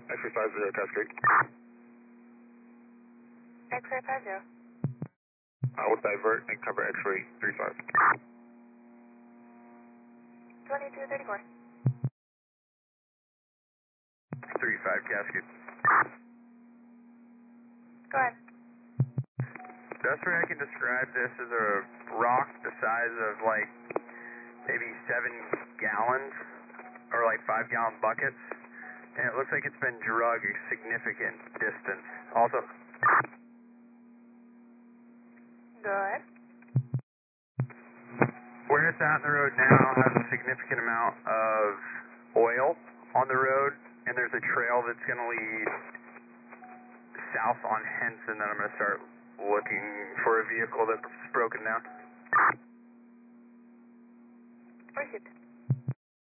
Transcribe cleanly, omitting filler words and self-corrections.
X-ray 50, Cascade. X-ray 50. We'll divert and cover X-ray 35. 2234. 35, Cascade. Go ahead. Best way I can describe this is a rock the size of like maybe 7 gallons or like 5-gallon buckets, and it looks like it's been dragged a significant distance. Also, Go ahead. where it's at in the road now has a significant amount of oil on the road, and there's a trail that's going to lead south on Henson that I'm going to start looking for a vehicle that's broken down.